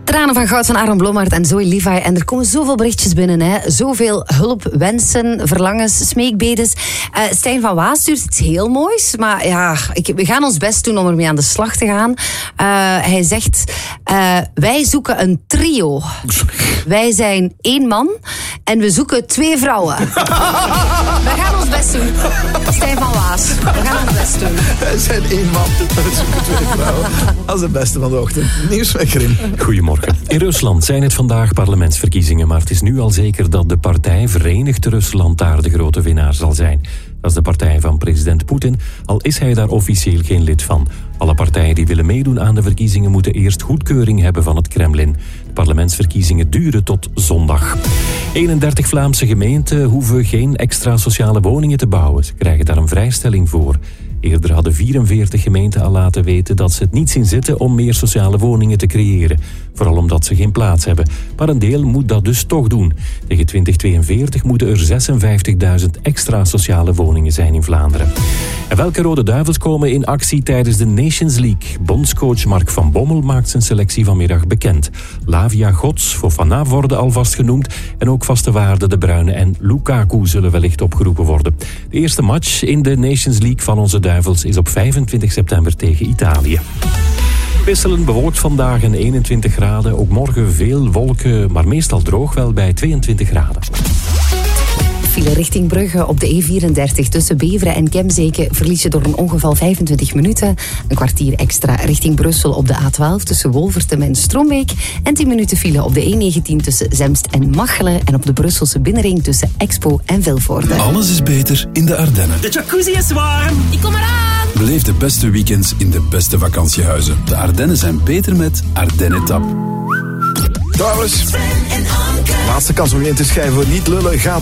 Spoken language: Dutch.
Tranen van goud van Aaron Blommaert en Zoe Levi. En er komen zoveel berichtjes binnen. Hè. Zoveel hulp, wensen, verlangens, smeekbedes. Stijn van Waas stuurt iets heel moois. Maar ja, we gaan ons best doen om ermee aan de slag te gaan. Hij zegt, wij zoeken een trio. Wij zijn 1 man en we zoeken 2 vrouwen. We gaan ons best doen. Stijn van Waas, we gaan ons best doen. Wij zijn 1 man, we zoeken 2 vrouwen. Dat is het beste van de ochtend. Nieuwswekker. Goedemorgen. In Rusland zijn het vandaag parlementsverkiezingen, maar het is nu al zeker dat de partij Verenigd Rusland daar de grote winnaar zal zijn. Dat is de partij van president Poetin, al is hij daar officieel geen lid van. Alle partijen die willen meedoen aan de verkiezingen moeten eerst goedkeuring hebben van het Kremlin. De parlementsverkiezingen duren tot zondag. 31 Vlaamse gemeenten hoeven geen extra sociale woningen te bouwen. Ze krijgen daar een vrijstelling voor. Eerder hadden 44 gemeenten al laten weten dat ze het niet zien zitten om meer sociale woningen te creëren. Vooral omdat ze geen plaats hebben. Maar een deel moet dat dus toch doen. Tegen 2042 moeten er 56.000 extra sociale woningen zijn in Vlaanderen. En welke Rode Duivels komen in actie tijdens de Nations League? Bondscoach Mark van Bommel maakt zijn selectie vanmiddag bekend. Lavia Gods, Fofana worden alvast genoemd. En ook vaste waarden De Bruyne en Lukaku zullen wellicht opgeroepen worden. De eerste match in de Nations League van onze Duivels is op 25 september tegen Italië. Wisselend bewolkt vandaag en 21 graden. Ook morgen veel wolken, maar meestal droog wel bij 22 graden. File richting Brugge op de E34 tussen Beveren en Kemzeke verlies je door een ongeval 25 minuten. Een kwartier extra richting Brussel op de A12 tussen Wolvertem en Strombeek. En 10 minuten file op de E19 tussen Zemst en Machelen. En op de Brusselse binnenring tussen Expo en Vilvoorde. Alles is beter in de Ardennen. De jacuzzi is warm. Ik kom eraan! Beleef de beste weekends in de beste vakantiehuizen. De Ardennen zijn beter met Ardennen Tap. Trouwens, laatste kans om je in te schrijven voor Niet Lullen gaat